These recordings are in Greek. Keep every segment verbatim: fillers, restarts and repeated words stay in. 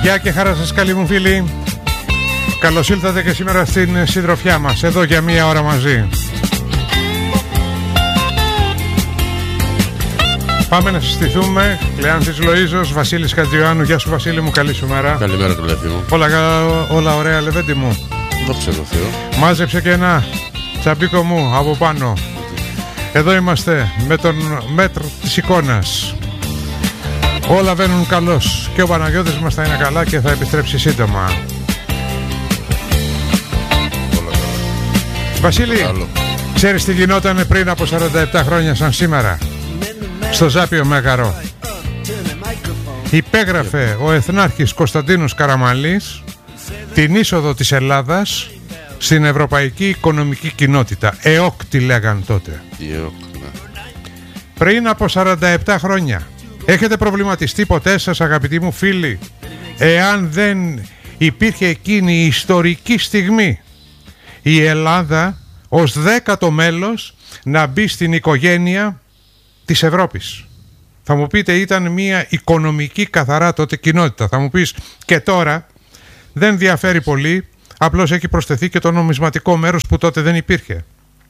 Γεια και χαρά σας καλοί μου φίλοι. Καλώς ήλθατε και σήμερα στην συντροφιά μας, εδώ για μία ώρα μαζί. Πάμε να συστηθούμε. Κλεάνθης Λοΐζος, Βασίλης Χατζιωάννου. Γεια σου Βασίλη μου, καλή σου μέρα. Καλημέρα του Λεβί μου. Όλα, όλα ωραία Λεβέντη μου. Δόξα τω Θεώ. Μάζεψε και ένα τσαμπίκο μου από πάνω. Εδώ είμαστε με τον μέτρο της εικόνας. Όλα βαίνουν καλώς και ο Παναγιώτης μας θα είναι καλά και θα επιστρέψει σύντομα. Βασίλη, Καλό. Ξέρεις τι γινόταν πριν από σαράντα επτά χρόνια σαν σήμερα στο Ζάπιο Μέγαρο? Υπέγραφε ο Εθνάρχης Κωνσταντίνος Καραμανλής την είσοδο της Ελλάδας στην Ευρωπαϊκή Οικονομική Κοινότητα. ΕΟΚ τη λέγαν τότε. ΕΟΚ, ναι. Πριν από σαράντα επτά χρόνια. Έχετε προβληματιστεί ποτέ σας αγαπητοί μου φίλοι, εάν δεν υπήρχε εκείνη η ιστορική στιγμή η Ελλάδα ως δέκατο μέλος να μπει στην οικογένεια της Ευρώπης? Θα μου πείτε ήταν μια οικονομική καθαρά τότε κοινότητα. Θα μου πεις και τώρα δεν διαφέρει πολύ, απλώς έχει προσθεθεί και το νομισματικό μέρος που τότε δεν υπήρχε.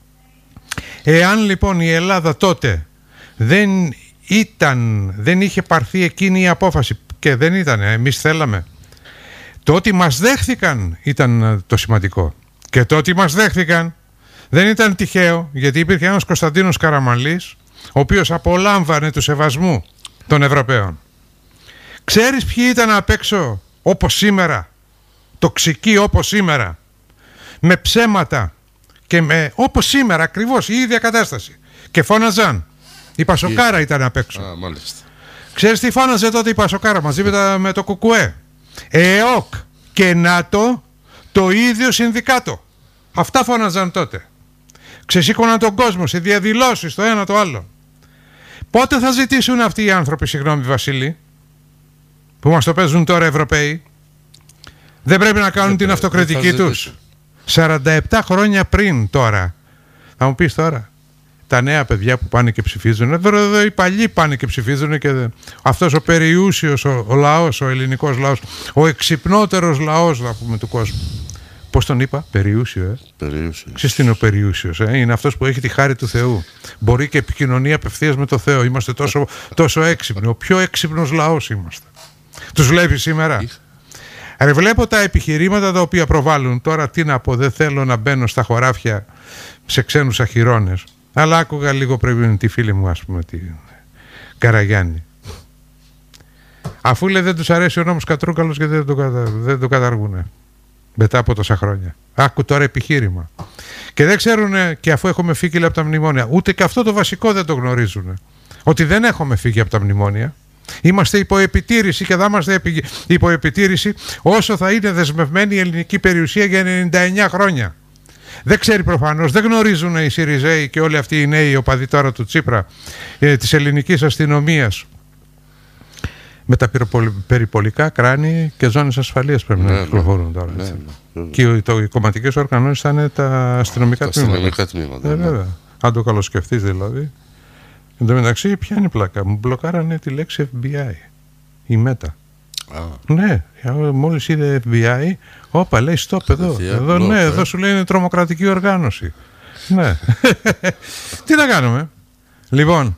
Εάν λοιπόν η Ελλάδα τότε δεν ήταν, δεν είχε πάρθει εκείνη η απόφαση και δεν ήταν, εμείς θέλαμε, το ότι μας δέχθηκαν ήταν το σημαντικό. Και το ότι μας δέχθηκαν δεν ήταν τυχαίο, γιατί υπήρχε ένας Κωνσταντίνος Καραμανλής ο οποίος απολάμβανε του σεβασμού των Ευρωπαίων. Ξέρεις ποιοι ήταν απ' έξω όπως σήμερα, τοξικοί όπως σήμερα, με ψέματα και με, όπως σήμερα ακριβώς η ίδια κατάσταση, και φώναζαν? Η Πασοκάρα ήταν απ' έξω. Α, μάλιστα. Ξέρεις τι φώναζε τότε η Πασοκάρα μαζί με, τα, με το Κουκουέ? ΕΟΚ και ΝΑΤΟ το ίδιο συνδικάτο. Αυτά φώναζαν τότε. Ξεσήκωναν τον κόσμο σε διαδηλώσεις το ένα το άλλο. Πότε θα ζητήσουν αυτοί οι άνθρωποι, συγγνώμη Βασίλη, που μας το παίζουν τώρα Ευρωπαίοι? Δεν πρέπει να κάνουν δεν την αυτοκριτική τους? σαράντα επτά χρόνια πριν τώρα. Θα μου πεις τώρα, τα νέα παιδιά που πάνε και ψηφίζουν, εδώ οι παλιοί πάνε και ψηφίζουν, και αυτός ο περιούσιος ο, ο λαός, ο ελληνικός λαός, ο εξυπνότερος λαός, θα πούμε, του κόσμου. Πώς τον είπα? Περιούσιο, ε. Περιούσιος. Ξέρεις τι είναι ο περιούσιος, ε? Είναι αυτός που έχει τη χάρη του Θεού. Μπορεί και επικοινωνία απευθείας με το Θεό. Είμαστε τόσο, τόσο έξυπνοι. Ο πιο έξυπνος λαός είμαστε. Τους βλέπεις σήμερα? Ρε, βλέπω τα επιχειρήματα τα οποία προβάλλουν. Τώρα τι να πω, δεν θέλω να μπαίνω στα χωράφια σε ξένους αχυρώνες. Αλλά άκουγα λίγο πριν τη φίλη μου, ας πούμε, τη Καραγιάννη. Αφού λέει δεν τους αρέσει ο νόμος Κατρούγκαλος και δεν το, κατα... δεν το καταργούνε μετά από τόσα χρόνια. Άκου τώρα επιχείρημα. Και δεν ξέρουν, και αφού έχουμε φύγει από τα μνημόνια, ούτε και αυτό το βασικό δεν το γνωρίζουν, ότι δεν έχουμε φύγει από τα μνημόνια. Είμαστε υπό επιτήρηση και θα είμαστε υπό επιτήρηση όσο θα είναι δεσμευμένη η ελληνική περιουσία για ενενήντα εννιά χρόνια. Δεν ξέρει προφανώς, δεν γνωρίζουν οι Σιριζέοι και όλοι αυτοί οι νέοι οπαδοί τώρα του Τσίπρα, ε, της ελληνικής αστυνομίας, με τα περιπολικά, κράνη και ζώνες ασφαλείας πρέπει ναι, να κυκλοφορούν τώρα. Ναι, ναι, και οι, το, οι κομματικές οργανώσεις θα είναι τα αστυνομικά τα τμήματα. Αστυνομικά τμήματα. Ε, ναι. Βέβαια. Αν το καλοσκεφτείς δηλαδή. Εν τω μεταξύ, ποια είναι η πλάκα? Μου μπλοκάρανε τη λέξη εφ μπι άι. Η Μέτα. Ah. Ναι, μόλις είδε εφ μπι άι, όπα, λέει stop εδώ. Εδώ, εδώ ναι, ε. εδώ σου λέει είναι τρομοκρατική οργάνωση. Ναι. Τι να κάνουμε? Λοιπόν,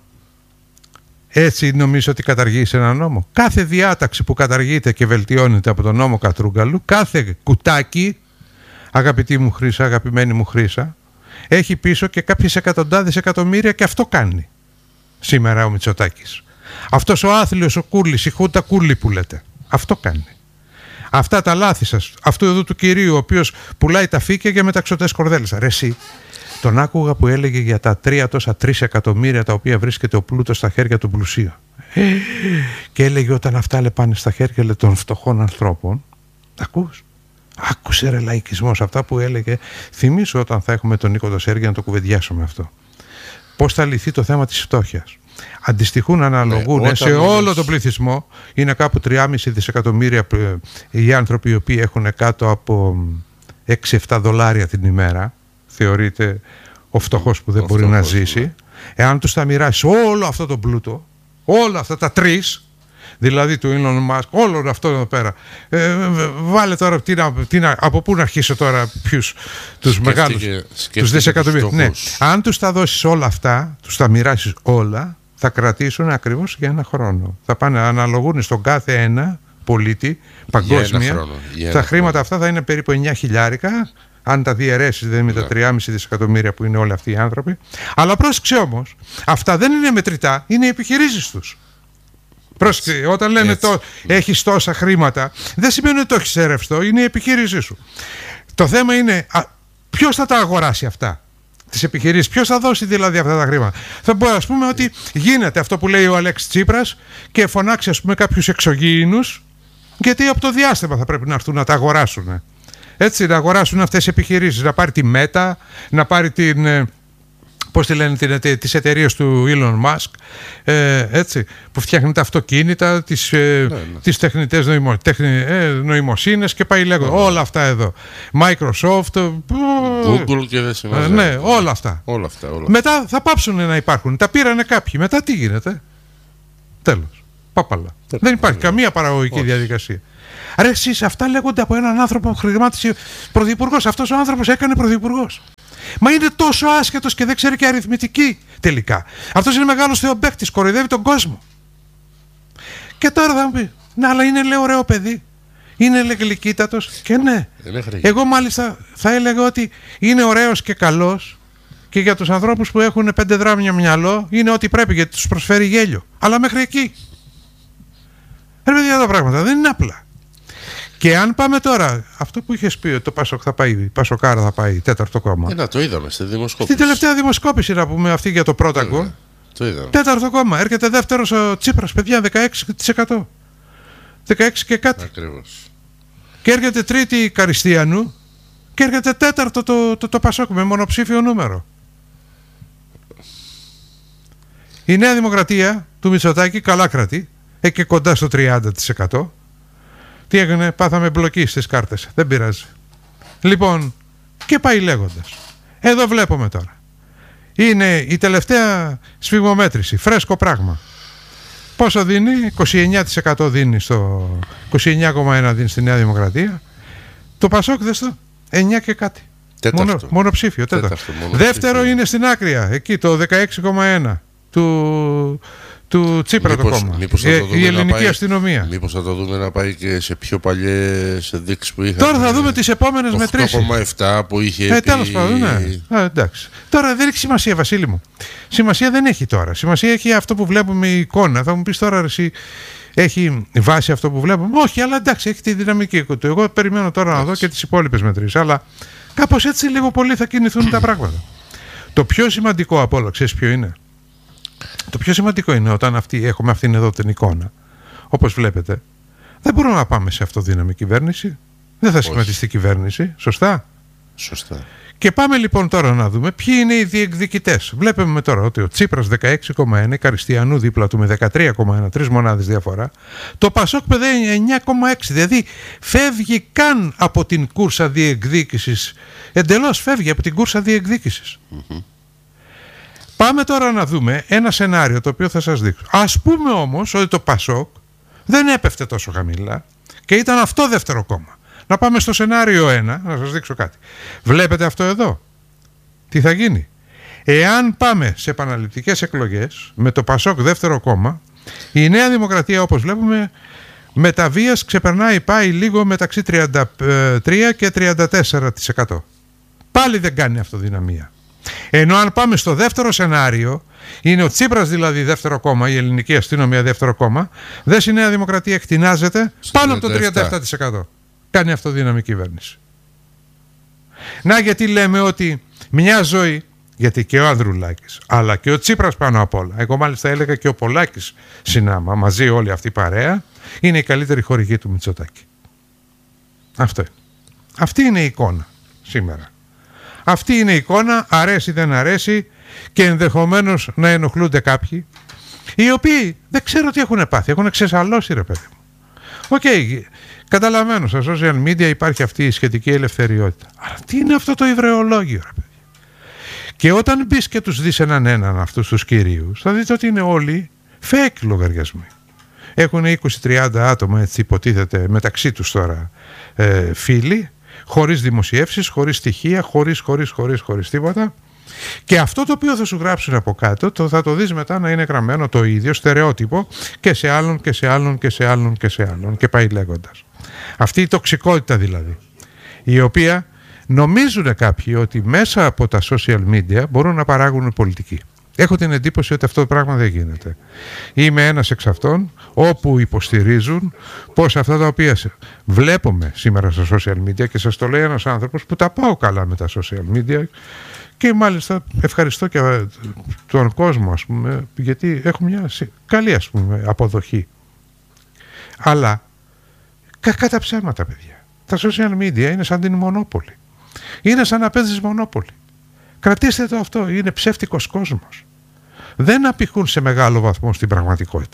έτσι νομίζω ότι καταργείς ένα νόμο? Κάθε διάταξη που καταργείται και βελτιώνεται από τον νόμο Κατρούγκαλου, κάθε κουτάκι, αγαπητή μου Χρύσα, αγαπημένη μου Χρύσα, έχει πίσω και κάποιες εκατοντάδες εκατομμύρια, και αυτό κάνει σήμερα ο Μητσοτάκης. Αυτός ο άθλιος ο Κούλης, η Χούντα Κούλη που λέτε, αυτό κάνει. Αυτά τα λάθη σας, αυτού εδώ του κυρίου, ο οποίος πουλάει τα φύκια για μεταξωτές κορδέλες. Ρε εσύ, τον άκουγα που έλεγε για τα τρία τόσα τρεις εκατομμύρια τα οποία βρίσκεται ο πλούτος στα χέρια του πλουσίου. Και έλεγε όταν αυτά λε πάνε στα χέρια λε, των φτωχών ανθρώπων. Ακούς? Άκουσε ρε λαϊκισμός αυτά που έλεγε. Θυμήσου όταν θα έχουμε τον Νίκο το Σέργιο να το κουβεντιάσουμε αυτό. Πώς θα λυθεί το θέμα της φτώχειας? Αντιστοιχούν, αναλογούν ναι, σε όλο όλες... τον πληθυσμό. Είναι κάπου τρία κόμμα πέντε δισεκατομμύρια οι άνθρωποι οι οποίοι έχουν κάτω από έξι εφτά δολάρια την ημέρα. Θεωρείται ο φτωχός που δεν ο μπορεί φτωχός, να ζήσει. Ναι. Εάν τους τα μοιράσει όλο αυτό το πλούτο, όλα αυτά τα τρεις, δηλαδή του Elon Musk, όλο αυτό εδώ πέρα. Ε, βάλε τώρα, τι να, τι να, από πού να αρχίσω τώρα, ποιους, τους μεγάλους, τους δισεκατομμύρια. Ναι. Αν τους τα δώσεις όλα αυτά, τους τα μοιράσεις όλα, θα κρατήσουν ακριβώς για ένα χρόνο. Θα πάνε, αναλογούν στον κάθε ένα πολίτη παγκόσμια. Χρόνο, τα χρήματα χρόνο. Αυτά θα είναι περίπου εννιά χιλιάρικα, αν τα διαιρέσεις δηλαδή με yeah. τα τρία κόμμα πέντε δισεκατομμύρια που είναι όλοι αυτοί οι άνθρωποι. Αλλά πρόσεξε όμως, αυτά δεν είναι μετρητά, είναι οι επιχειρήσεις τους. Πρόσεξε, όταν λένε το, έχεις τόσα χρήματα, δεν σημαίνει ότι το έχεις σε ρευστό, είναι η επιχείρησή σου. Το θέμα είναι ποιος θα τα αγοράσει αυτά, τις επιχειρήσεις, ποιος θα δώσει δηλαδή αυτά τα χρήματα. Θα μπορούμε ας πούμε ότι γίνεται αυτό που λέει ο Αλέξης Τσίπρας και φωνάξει ας πούμε κάποιους εξωγήινους, γιατί από το διάστημα θα πρέπει να έρθουν να τα αγοράσουν. Έτσι, να αγοράσουν αυτές τις επιχειρήσεις, να πάρει τη Μέτα, να πάρει την, πώς τη λένε, την, τις εταιρείες του Elon Musk, ε, έτσι, που φτιάχνει τα αυτοκίνητα, τις, ε, ναι, ναι. τις τεχνητές νοημο, τεχνη, ε, νοημοσύνες και πάει λέγοντα. Ναι. Όλα αυτά εδώ. Microsoft, Google και δεν σημαίνει. Ναι, όλα αυτά. όλα αυτά. Όλα. Μετά θα πάψουν να υπάρχουν. Τα πήρανε κάποιοι. Μετά τι γίνεται? Τέλος. Πάπαλα. Τέλος. Δεν υπάρχει ναι. καμία παραγωγική Όχι. διαδικασία. Ρε εσείς, αυτά λέγονται από έναν άνθρωπο που χρημάτισε πρωθυπουργός. Αυτός ο άνθρωπος έκανε πρωθυπουργός. Μα είναι τόσο άσχετος και δεν ξέρει και αριθμητική τελικά. Αυτός είναι μεγάλος θεομπαίκτης, κοροϊδεύει τον κόσμο. Και τώρα θα μου πει, ναι, αλλά είναι λέει ωραίο παιδί. Είναι λέει γλυκύτατος. Και ναι. Εγώ μάλιστα θα έλεγα ότι είναι ωραίος και καλός και για τους ανθρώπους που έχουν πέντε δράμια μυαλό είναι ό,τι πρέπει γιατί τους προσφέρει γέλιο. Αλλά μέχρι εκεί. Ρε παιδιά, τα πράγματα δεν είναι απλά. Και αν πάμε τώρα, αυτό που είχες πει ότι το Πασοκ θα πάει, η Πασοκάρα θα πάει, τέταρτο κόμμα. Ε, να, το είδαμε στη δημοσκόπηση. Στην τελευταία δημοσκόπηση να πούμε αυτή για το Πρόταγκο. Ε, το είδαμε. Τέταρτο κόμμα. Έρχεται δεύτερος ο Τσίπρας, παιδιά, δεκαέξι τοις εκατό. δεκαέξι και κάτι. Ακριβώς. Και έρχεται τρίτη η Καριστιανού και έρχεται τέταρτο το, το, το, το Πασόκ με μονοψήφιο νούμερο. Η Νέα Δημοκρατία του Μητσοτάκη καλά κρατεί, έχει και κοντά στο τριάντα τοις εκατό. Τι έγινε, πάθαμε μπλοκή στις κάρτες. Δεν πειράζει. Λοιπόν, και πάει λέγοντας. Εδώ βλέπουμε τώρα. Είναι η τελευταία σφιγμομέτρηση. Φρέσκο πράγμα. Πόσο δίνει? είκοσι εννιά τοις εκατό δίνει στο... είκοσι εννιά κόμμα ένα τοις εκατό δίνει στη Νέα Δημοκρατία. Το Πασόκ δες το. εννιά και κάτι. Μόνο, μονοψήφιο. Τέταρτο. Τέταρτο, δεύτερο είναι στην άκρια. Εκεί το δεκαέξι κόμμα ένα του... του Τσίπρα μήπως, το κόμμα, μήπως η, η ελληνική πάει, αστυνομία. Μήπως θα το δούμε να πάει και σε πιο παλιές ενδείξεις που είχαμε. Τώρα θα δούμε τις επόμενες μετρήσεις. οκτώ κόμμα επτά που είχε ε, πει... Τέλος πάντων, ναι. Α, εντάξει. Τώρα δεν έχει σημασία, Βασίλη μου. Σημασία δεν έχει τώρα. Σημασία έχει αυτό που βλέπουμε η εικόνα. Θα μου πεις τώρα εσύ, έχει βάση αυτό που βλέπουμε? Όχι, αλλά εντάξει, έχει τη δυναμική του. Εγώ περιμένω τώρα να δω και τις υπόλοιπες μετρήσεις. Αλλά κάπως έτσι λίγο πολύ θα κινηθούν τα πράγματα. Το πιο σημαντικό από όλα, ξέρεις ποιο είναι? Το πιο σημαντικό είναι όταν αυτή, έχουμε αυτήν εδώ την εικόνα, όπως βλέπετε, δεν μπορούμε να πάμε σε αυτοδύναμη κυβέρνηση. Δεν θα σχηματιστεί κυβέρνηση. Σωστά. Σωστά. Και πάμε λοιπόν τώρα να δούμε ποιοι είναι οι διεκδικητές. Βλέπουμε τώρα ότι ο Τσίπρας δεκαέξι κόμμα ένα, η Καριστιανού δίπλα του με δεκατρία κόμμα ένα, τρεις μονάδες διαφορά. Το Πασόκ παιδεύει εννιά κόμμα έξι, δηλαδή φεύγει καν από την κούρσα διεκδίκησης. Εντελώς φεύγει από την κούρσα διεκδίκησης. Mm-hmm. Πάμε τώρα να δούμε ένα σενάριο το οποίο θα σας δείξω. Ας πούμε όμως ότι το Πασόκ δεν έπεφτε τόσο χαμηλά και ήταν αυτό δεύτερο κόμμα. Να πάμε στο σενάριο ένα, να σας δείξω κάτι. Βλέπετε αυτό εδώ? Τι θα γίνει? Εάν πάμε σε επαναληπτικές εκλογές με το Πασόκ δεύτερο κόμμα, η Νέα Δημοκρατία όπως βλέπουμε με τα βίας ξεπερνάει, πάει λίγο μεταξύ τριάντα τρία και τριάντα τέσσερα τοις εκατό. Πάλι δεν κάνει αυτοδυναμία. Ενώ αν πάμε στο δεύτερο σενάριο, είναι ο Τσίπρας δηλαδή δεύτερο κόμμα, η ελληνική αστυνομία δεύτερο κόμμα, δες η Νέα Δημοκρατία εκτινάζεται πάνω από το τριάντα επτά τοις εκατό. Κάνει αυτοδύναμη κυβέρνηση. Να γιατί λέμε ότι μια ζωή, γιατί και ο Ανδρουλάκης αλλά και ο Τσίπρας πάνω απ' όλα, εγώ μάλιστα έλεγα και ο Πολάκης συνάμα, μαζί όλη αυτή η παρέα, είναι η καλύτερη χορηγή του Μητσοτάκη. Αυτό είναι. Αυτή είναι η εικόνα σήμερα. Αυτή είναι η εικόνα, αρέσει δεν αρέσει και ενδεχομένως να ενοχλούνται κάποιοι οι οποίοι δεν ξέρω τι έχουν πάθει, έχουν ξεσαλώσει ρε παιδί μου. Οκ, okay, καταλαβαίνω, στα social media υπάρχει αυτή η σχετική ελευθεριότητα. Αλλά τι είναι αυτό το υβρεολόγιο ρε παιδί? Και όταν μπεις και τους δεις έναν έναν αυτούς τους κυρίους, θα δείτε ότι είναι όλοι fake λογαριασμοί. Έχουν είκοσι τριάντα άτομα, έτσι υποτίθεται, μεταξύ τους τώρα ε, φίλοι, χωρίς δημοσιεύσεις, χωρίς στοιχεία, χωρίς, χωρίς, χωρίς, χωρίς τίποτα. Και αυτό το οποίο θα σου γράψουν από κάτω το, θα το δεις μετά να είναι γραμμένο το ίδιο στερεότυπο και σε άλλον και σε άλλον και σε άλλον και σε άλλον και πάει λέγοντας. Αυτή η τοξικότητα δηλαδή, η οποία νομίζουν κάποιοι ότι μέσα από τα social media μπορούν να παράγουν πολιτική. Έχω την εντύπωση ότι αυτό το πράγμα δεν γίνεται. Είμαι ένας εξ αυτών όπου υποστηρίζουν πως αυτά τα οποία βλέπουμε σήμερα στα social media, και σας το λέει ένας άνθρωπος που τα πάω καλά με τα social media και μάλιστα ευχαριστώ και τον κόσμο, ας πούμε, γιατί έχω μια καλή, ας πούμε, αποδοχή. Αλλά κακά τα ψέματα, παιδιά. Τα social media είναι σαν την Μονόπολη. Είναι σαν να παίζεις Μονόπολη. Κρατήστε το αυτό, είναι ψεύτικος κόσμος. Δεν απηχούν σε μεγάλο βαθμό στην πραγματικότητα.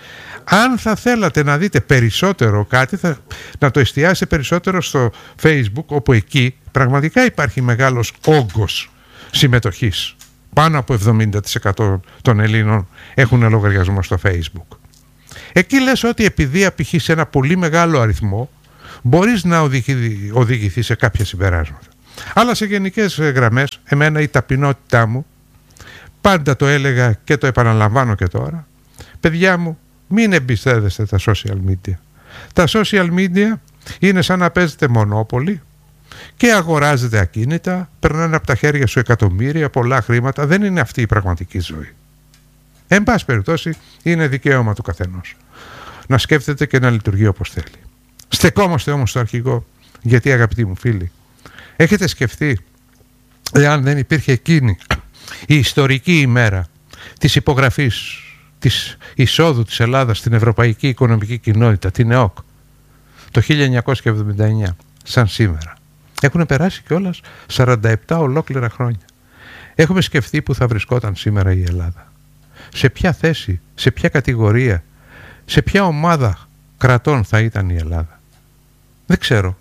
Αν θα θέλατε να δείτε περισσότερο κάτι, θα, να το εστιάσετε περισσότερο στο Facebook, όπου εκεί πραγματικά υπάρχει μεγάλος όγκος συμμετοχής. Πάνω από εβδομήντα τοις εκατό των Ελλήνων έχουν λογαριασμό στο Facebook. Εκεί λες ότι επειδή απηχείς σε ένα πολύ μεγάλο αριθμό, μπορείς να οδηγηθεί, οδηγηθεί σε κάποια συμπεράσματα. Αλλά σε γενικές γραμμές, εμένα η ταπεινότητά μου, πάντα το έλεγα και το επαναλαμβάνω και τώρα, παιδιά μου, μην εμπιστεύεστε τα social media. Τα social media είναι σαν να παίζετε Μονόπολη και αγοράζετε ακίνητα, περνάνε από τα χέρια σου εκατομμύρια, πολλά χρήματα. Δεν είναι αυτή η πραγματική ζωή. Εν πάση περιπτώσει, είναι δικαίωμα του καθενός να σκέφτεται και να λειτουργεί όπως θέλει. Στεκόμαστε όμως στο αρχηγό, γιατί αγαπητοί μου φίλοι, έχετε σκεφτεί εάν δεν υπήρχε εκείνη η ιστορική ημέρα της υπογραφής της εισόδου της Ελλάδας στην Ευρωπαϊκή Οικονομική Κοινότητα, την ΕΟΚ, το χίλια εννιακόσια εβδομήντα εννιά, σαν σήμερα. Έχουν περάσει κιόλας σαράντα επτά ολόκληρα χρόνια. Έχουμε σκεφτεί που θα βρισκόταν σήμερα η Ελλάδα. Σε ποια θέση, σε ποια κατηγορία, σε ποια ομάδα κρατών θα ήταν η Ελλάδα. Δεν ξέρω.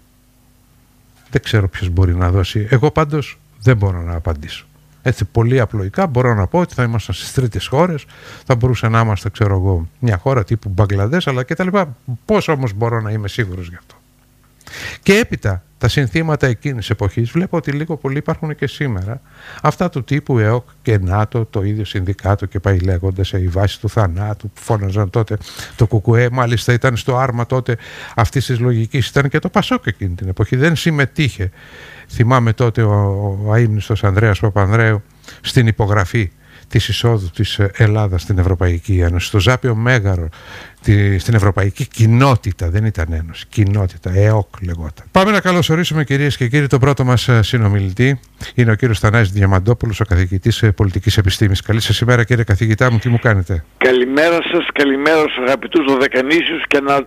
Δεν ξέρω ποιος μπορεί να δώσει. Εγώ πάντως δεν μπορώ να απαντήσω. Έτσι πολύ απλοϊκά μπορώ να πω ότι θα ήμασταν στις τρίτες χώρες, θα μπορούσε να είμαστε, ξέρω εγώ, μια χώρα τύπου Μπαγκλαντές, αλλά και τα λοιπά. Πώς όμως μπορώ να είμαι σίγουρος γι' αυτό. Και έπειτα τα συνθήματα εκείνης της εποχής βλέπω ότι λίγο πολύ υπάρχουν και σήμερα. Αυτά του τύπου ΕΟΚ και ΝΑΤΟ, το ίδιο συνδικάτο και πάει λέγοντας, η βάση του θανάτου που φώναζαν τότε το ΚΚΕ, μάλιστα ήταν στο άρμα τότε αυτής της λογικής, ήταν και το ΠΑΣΟΚ εκείνη την εποχή, δεν συμμετείχε. Θυμάμαι τότε ο, ο αείμνηστος Ανδρέας Παπανδρέου στην υπογραφή της εισόδου της Ελλάδας στην Ευρωπαϊκή Ένωση, στο Ζάπιο Μέγαρο, τη, στην Ευρωπαϊκή Κοινότητα, δεν ήταν Ένωση, Κοινότητα, ΕΟΚ λεγόταν. Πάμε να καλωσορίσουμε, κυρίες και κύριοι, τον πρώτο μας συνομιλητή. Είναι ο κύριος Θανάσης Διαμαντόπουλος, ο καθηγητής πολιτικής επιστήμης. Καλή σας ημέρα, κύριε καθηγητά μου, τι μου κάνετε? Καλημέρα σας, καλημέρα στους αγαπητούς Δωδεκανήσιους και ανα,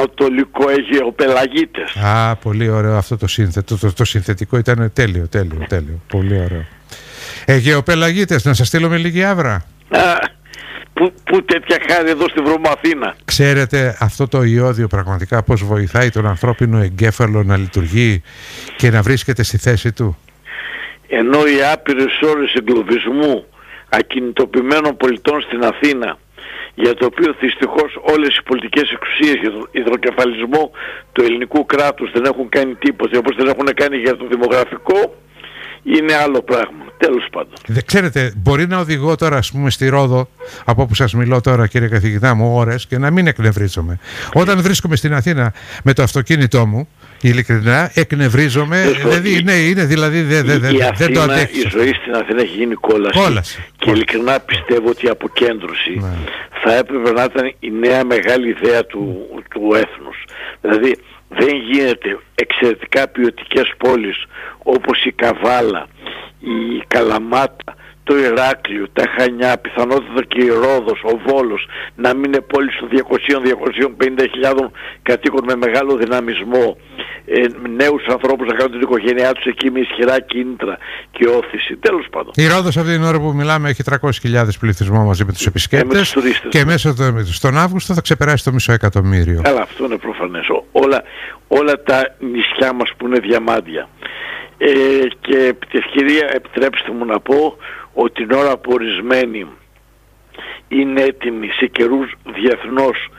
ανατολικοαιγαιοπελαγίτες. Α, πολύ ωραίο αυτό το σύνθετο, το, το, το συνθετικό ήταν τέλειο, τέλειο, τέλειο, πολύ ωραίο. Αιγαιοπελαγίτες, να σας στείλουμε λίγη άβρα. Α, που, που τέτοια χάρη εδώ στη Βρώμο Αθήνα. Ξέρετε αυτό το ιώδιο πραγματικά πώς βοηθάει τον ανθρώπινο εγκέφαλο να λειτουργεί και να βρίσκεται στη θέση του. Ενώ οι άπειρες ώρες εγκλωβισμού ακινητοποιημένων πολιτών στην Αθήνα, για το οποίο δυστυχώς όλες οι πολιτικές εξουσίες για τον υδροκεφαλισμό του ελληνικού κράτους δεν έχουν κάνει τίποτα, όπως δεν έχουν κάνει για το δημογραφικό, είναι άλλο πράγμα. Τέλος πάντων. Δεν ξέρετε, μπορεί να οδηγώ τώρα, ας πούμε, στη Ρόδο, από όπου σας μιλώ τώρα, κύριε καθηγητά μου, ώρες και να μην εκνευρίζομαι. Όταν βρίσκομαι στην Αθήνα με το αυτοκίνητό μου, ειλικρινά εκνευρίζομαι. Δηλαδή, ναι, είναι δηλαδή δεν δε, δε, δε, δε το αντέχει. Η ζωή στην Αθήνα έχει γίνει κόλαση. Κόλαση. Και ειλικρινά πιστεύω ότι η αποκέντρωση ναι. θα έπρεπε να ήταν η νέα μεγάλη ιδέα του, του έθνους. Δηλαδή, δεν γίνεται εξαιρετικά ποιοτικές πόλεις όπως η Καβάλα, η Καλαμάτα, το Ηράκλειο, τα Χανιά, πιθανότατα και η Ρόδος, ο Βόλος, να μην είναι πόλεις των διακόσιες με διακόσιες πενήντα χιλιάδων κατοίκων με μεγάλο δυναμισμό, ε, νέους ανθρώπους να κάνουν την οικογένειά τους εκεί με ισχυρά κίνητρα και όθηση. Τέλος πάντων. Η Ρόδος αυτή την ώρα που μιλάμε έχει τριακόσιες χιλιάδες πληθυσμό μαζί με τους επισκέπτες ε, και, και μέσα στον Αύγουστο θα ξεπεράσει το μισό εκατομμύριο. Καλά, αυτό είναι προφανές. Όλα, όλα τα νησιά μας που είναι διαμάντια. Ε, και επί τη ευκαιρία επιτρέψτε μου να πω ότι την ώρα που ορισμένοι είναι έτοιμοι σε καιρούς διεθνώς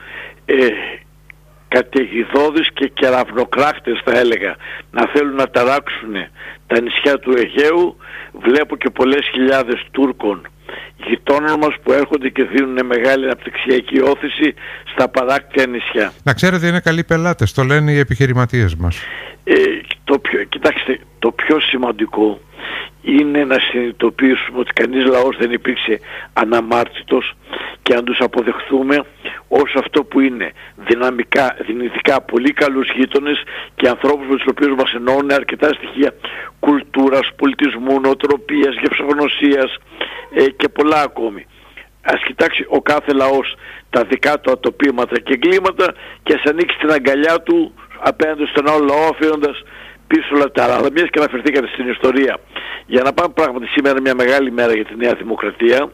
ε, καταιγιδώδεις και κεραυνοκράχτες, θα έλεγα, να θέλουν να ταράξουν τα νησιά του Αιγαίου. Βλέπω και πολλές χιλιάδες Τούρκων γειτόνων μας που έρχονται και δίνουν μεγάλη αναπτυξιακή όθηση στα παράκτια νησιά. Να ξέρετε, είναι καλοί πελάτες, το λένε οι επιχειρηματίες μας. Ε, το πιο, κοιτάξτε, το πιο σημαντικό είναι να συνειδητοποιήσουμε ότι κανείς λαός δεν υπήρξε αναμάρτητος και να τους αποδεχθούμε ως αυτό που είναι, δυναμικά, δυνητικά πολύ καλούς γείτονες και ανθρώπους με τους οποίους μας ενώνουν αρκετά στοιχεία κουλτούρας, πολιτισμού, νοοτροπίας, γευσογνωσίας ε, και πολλά ακόμη. Ας κοιτάξει ο κάθε λαός τα δικά του ατοπήματα και εγκλήματα και ας ανοίξει την αγκαλιά του απέναντι στον άλλο λαό, αφήνοντας πίσω όλα τα άλλα. Αλλά μιας και αναφερθήκατε στην ιστορία, για να πάμε πράγματι σήμερα μια μεγάλη μέρα για τη Νέα Δημοκρατία,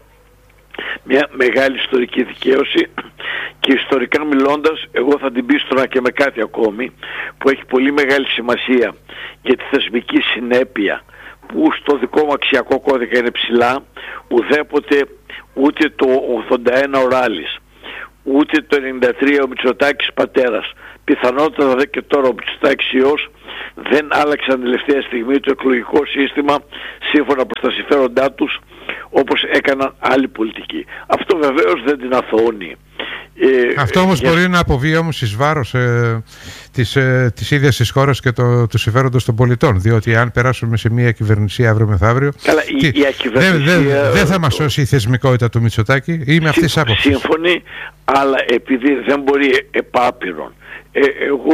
μια μεγάλη ιστορική δικαίωση, και ιστορικά μιλώντας εγώ θα την πίστρωνα και με κάτι ακόμη που έχει πολύ μεγάλη σημασία για τη θεσμική συνέπεια, που στο δικό μου αξιακό κώδικα είναι ψηλά. Ουδέποτε ούτε το ογδόντα ένα ο Ράλης, ούτε το ενενήντα τρία ο Μητσοτάκης πατέρας, πιθανότατα δε και τώρα ο Μητσοτάκης ιός, δεν άλλαξαν τελευταία στιγμή το εκλογικό σύστημα σύμφωνα προς τα συμφέροντά τους, όπως έκαναν άλλοι πολιτικοί. Αυτό βεβαίως δεν την αθωώνει. Ε, Αυτό όμως για... μπορεί να αποβεί όμως εις βάρος ε, της, ε, της ίδιας της χώρας και το, του συμφέροντος των πολιτών, διότι αν περάσουμε σε μια κυβερνησία αύριο μεθαύριο, Καλά, η, η δεν δε, δε θα μας σώσει η θεσμικότητα του Μητσοτάκη. Είμαι αυτής της άποψης. Σύμφωνοι, αλλά επειδή δεν μπορεί επάπειρον. Ε, εγώ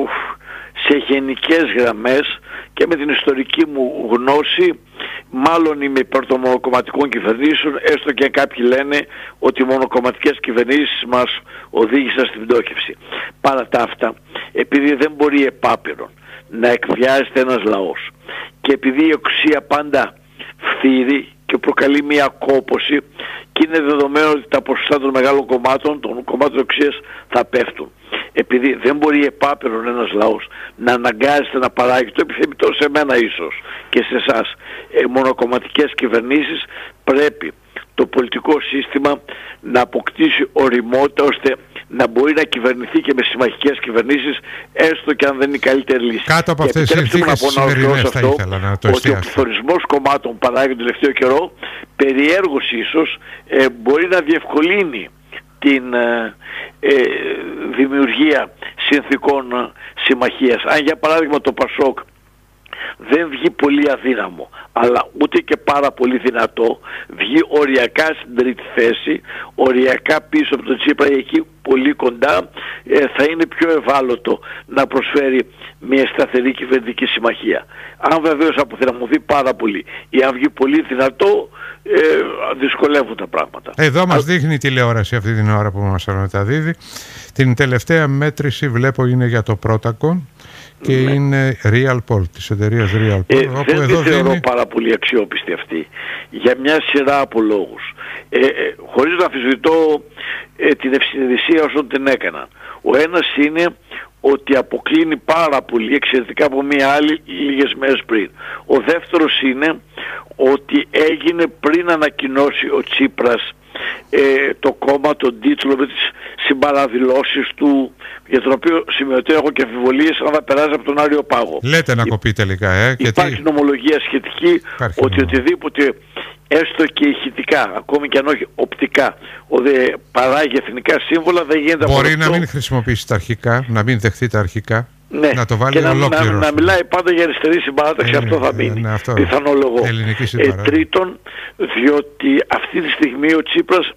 σε γενικές γραμμές και με την ιστορική μου γνώση μάλλον είμαι υπέρ των μονοκομματικών κυβερνήσεων, έστω και κάποιοι λένε ότι οι μονοκομματικές κυβερνήσεις μας οδήγησαν στην πτώχευση. Παρά τα αυτά, επειδή δεν μπορεί επάπειρον να εκβιάζεται ένας λαός και επειδή η οξία πάντα φθείρει και προκαλεί μια κόπωση και είναι δεδομένο ότι τα ποσοστά των μεγάλων κομμάτων, των κομμάτων οξίας, θα πέφτουν. Επειδή δεν μπορεί επάπειρον ένας λαός να αναγκάζεται να παράγει, το επιθυμητό σε μένα ίσως και σε εσάς, ε, μονοκομματικές κυβερνήσεις, πρέπει το πολιτικό σύστημα να αποκτήσει οριμότητα ώστε να μπορεί να κυβερνηθεί και με συμμαχικές κυβερνήσεις, έστω και αν δεν είναι η καλύτερη λύση. Κάτω από αυτές τις συνθήκες σημερινές θα ήθελα να το εστιάσω. Ότι ο πληθωρισμός κομμάτων παράγει τον τελευταίο καιρό, περιέργως ίσως, ε, μπορεί να διευκολύνει την ε, ε, δημιουργία συνθήκων ε, συμμαχίας. Αν για παράδειγμα το Πασόκ δεν βγει πολύ αδύναμο, αλλά ούτε και πάρα πολύ δυνατό, βγει οριακά στην τρίτη θέση, οριακά πίσω από τον Τσίπρα, εκεί πολύ κοντά, ε, θα είναι πιο ευάλωτο να προσφέρει μια σταθερή κυβερνητική συμμαχία. Αν βεβαίως αποδυναμωθεί πάρα πολύ ή αν βγει πολύ δυνατό, ε, δυσκολεύουν τα πράγματα. Εδώ μας Α... δείχνει η τηλεόραση αυτή την ώρα που μας αναμεταδίδει. Την τελευταία μέτρηση βλέπω είναι για το Protacon και ναι. είναι Realpol, της εταιρείας Realpol. Ε, όπου δεν εδώ τη θεωρώ δίνει... πάρα πολύ αξιόπιστη αυτή, για μια σειρά από λόγους. Ε, ε, χωρίς να αμφισβητώ ε, την ευσυνειδησία όσων την έκαναν. Ο ένας είναι ότι αποκλίνει πάρα πολύ εξαιρετικά από μία άλλη λίγες μέρες πριν. Ο δεύτερος είναι ότι έγινε πριν ανακοινώσει ο Τσίπρας ε, το κόμμα, τον τίτλο με τις συμπαραδηλώσεις του, για τον οποίο σημειωτέω έχω και αμφιβολίες αν θα περάσει από τον Άριο Πάγο. Λέτε να κοπεί τελικά, ε, υπάρχει γιατί... νομολογία σχετική. Υπάρχει ότι νομολογία. Οτιδήποτε έστω και ηχητικά, ακόμη και αν όχι οπτικά, ότι παράγει εθνικά σύμβολα, δεν γίνεται. Μπορεί από να αυτό. μην χρησιμοποιήσει τα αρχικά, να μην δεχτεί τα αρχικά. Ναι. Να το βάλει και να, ολόκληρο. Να, να μιλάει πάντα για αριστερή συμπαράταξη, ε, αυτό θα μείνει. Ναι, αυτό. Πιθανόλογο. Ε, τρίτον, διότι αυτή τη στιγμή ο Τσίπρας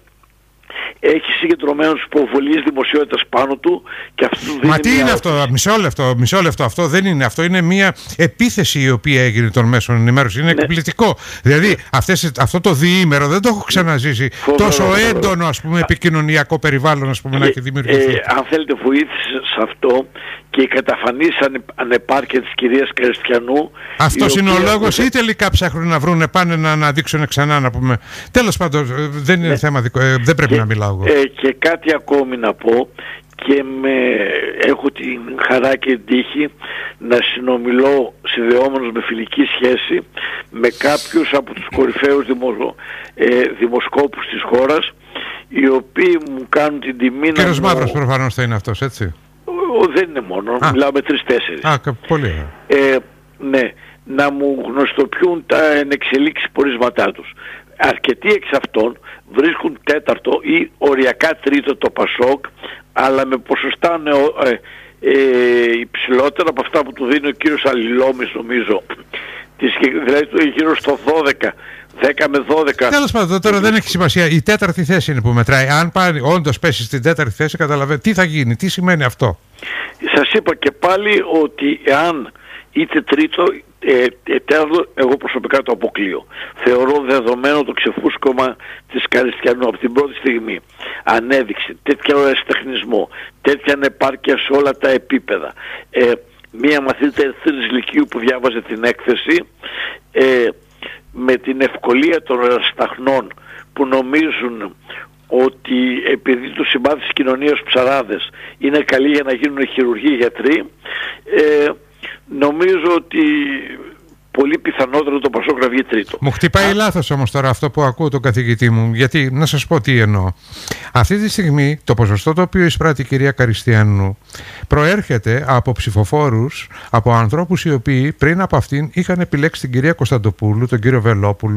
έχει συγκεντρωμένους υποβολείς δημοσιότητας πάνω του και αυτό του δίνει. Μα τι μια... είναι αυτό, μισό λεπτό, μισό λεπτό, αυτό δεν είναι. Αυτό είναι μια επίθεση η οποία έγινε των μέσων ενημέρωσης. Είναι ναι. εκπληκτικό. Δηλαδή αυτές, αυτό το διήμερο δεν το έχω ξαναζήσει. Φοβερό, τόσο φοβερό. έντονο ας πούμε, επικοινωνιακό περιβάλλον ας πούμε, να έχει δημιουργηθεί. Ε, αν θέλετε βοήθησε σε αυτό και η καταφανής ανε, ανεπάρκεια της κυρίας Κριστιανού. Αυτός είναι ο λόγος, οποία... ή τελικά ψάχνουν να βρουν, πάνε να αναδείξουν ξανά να πούμε. Τέλος πάντων, δεν είναι ναι. θέμα δικό, ε, δεν πρέπει και, να μιλάω εγώ. Ε, και κάτι ακόμη να πω, και με, έχω την χαρά και την τύχη να συνομιλώ συνδεόμενος με φιλική σχέση με κάποιους από τους κορυφαίους δημο, ε, δημοσκόπους της χώρας οι οποίοι μου κάνουν την τιμή να... Κύριος μου... Μαύρος προφανώς θα είναι αυτός, έτσι. Ο, δεν είναι μόνο, Α. μιλάω με τρεις-τέσσερις. Α, πολύ ωραία. Ε, ναι, να μου γνωστοποιούν τα ενεξελίξει πορίσματά τους. Αρκετοί εξ αυτών βρίσκουν τέταρτο ή οριακά τρίτο το Πασόκ, αλλά με ποσοστά νεο, ε, ε, υψηλότερα από αυτά που του δίνει ο κύριος Αλληλόμης, νομίζω. Δηλαδή γύρω στο δώδεκα, δέκα με δώδεκα. Τέλος πάντων, τώρα δεν έχει σημασία. Η τέταρτη θέση είναι που μετράει. Αν πάρει, όντως πέσει στην τέταρτη θέση, καταλαβαίνει τι θα γίνει, τι σημαίνει αυτό. Σας είπα και πάλι ότι εάν είτε τρίτο, ε, ε, τέταρτο, εγώ προσωπικά το αποκλείω. Θεωρώ δεδομένο το ξεφούσκωμα της Καριστιανού από την πρώτη στιγμή. Ανέδειξε τέτοιο αριστεχνισμό, τέτοια ανεπάρκεια σε όλα τα επίπεδα. Ε, μία μαθήτρια τρίτης λυκείου που διάβαζε την έκθεση, ε, με την ευκολία των ερασταχνών που νομίζουν ότι επειδή τους συμπάθεις κοινωνίας ψαράδες είναι καλοί για να γίνουν χειρουργοί, γιατροί, ε, νομίζω ότι πολύ πιθανότερο το Πασόκ να βγει τρίτο. Μου χτυπάει λάθος όμως τώρα αυτό που ακούω τον καθηγητή μου, γιατί να σας πω τι εννοώ. Αυτή τη στιγμή το ποσοστό το οποίο εισπράττει η κυρία Καριστιανού προέρχεται από ψηφοφόρους, από ανθρώπους οι οποίοι πριν από αυτήν είχαν επιλέξει την κυρία Κωνσταντοπούλου, τον κύριο Βελόπουλο,